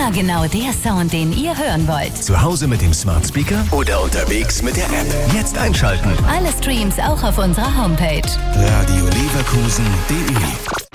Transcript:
Immer genau der Sound, den ihr hören wollt. Zu Hause mit dem Smart Speaker oder unterwegs mit der App. Jetzt einschalten. Alle Streams auch auf unserer Homepage. radioleverkusen.de